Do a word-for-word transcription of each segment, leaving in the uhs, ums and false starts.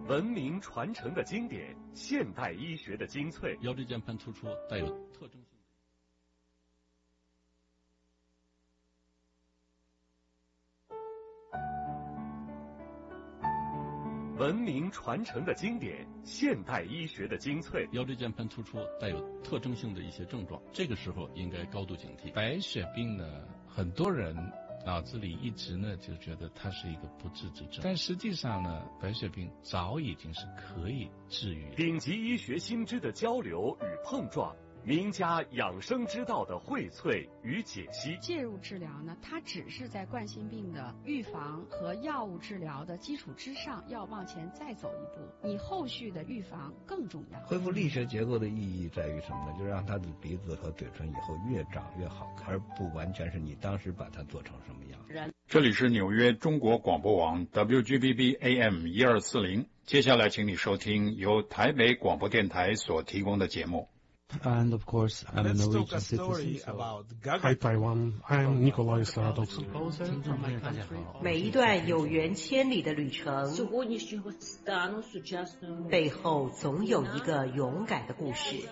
文明传承的经典，现代医学的精粹。 腰椎间盘突出带有特征性。 文明传承的经典，现代医学的精粹。 腰椎间盘突出带有特征性的一些症状，这个时候应该高度警惕。 白血病呢，很多人脑子里一直呢就觉得它是一个不治之症，但实际上呢，白血病早已经是可以治愈。 顶级医学新知的交流与碰撞，名家养生之道的荟萃与解析。 介入治疗呢，它只是在冠心病的预防和药物治疗的基础之上，要往前再走一步。你后续的预防更重要。 恢复力学结构的意义在于什么呢？就是让他的鼻子和嘴唇以后越长越好看，而不完全是你当时把它做成什么样。 这里是纽约中国广播网 W G B B A M 一二四零，接下来请你收听由台北广播电台所提供的节目。 And of course, I'm a Norwegian citizen. Hi Taiwan, I'm Nikolai Saradovsky. 每一段有缘千里的旅程，背后总有一个勇敢的故事，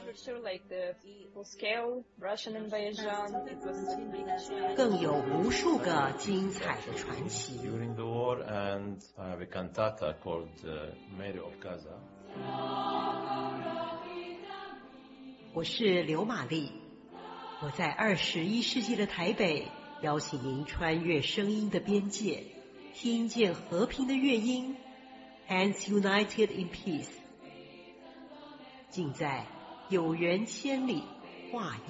更有无数个精彩的传奇。 During the war, and I have a cantata called uh, Mary of Gaza. 我是刘玛丽，我在二十一世纪的台北，邀请您穿越声音的边界，听见和平的乐音 ，Hands United in Peace， 尽在有缘千里话